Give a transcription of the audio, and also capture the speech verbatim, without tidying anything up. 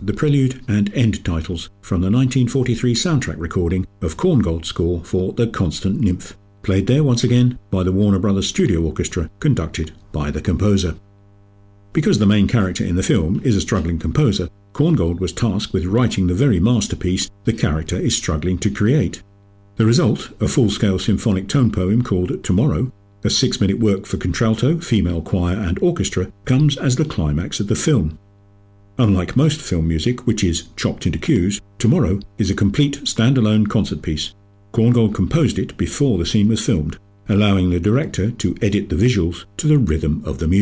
the prelude and end titles from the nineteen forty-three soundtrack recording of Korngold's score for The Constant Nymph, played there once again by the Warner Brothers Studio Orchestra, conducted by the composer. Because the main character in the film is a struggling composer, Korngold was tasked with writing the very masterpiece the character is struggling to create. The result, a full-scale symphonic tone poem called Tomorrow, a six-minute work for contralto, female choir and orchestra, comes as the climax of the film. Unlike most film music, which is chopped into cues, Tomorrow is a complete standalone concert piece. Korngold composed it before the scene was filmed, allowing the director to edit the visuals to the rhythm of the music.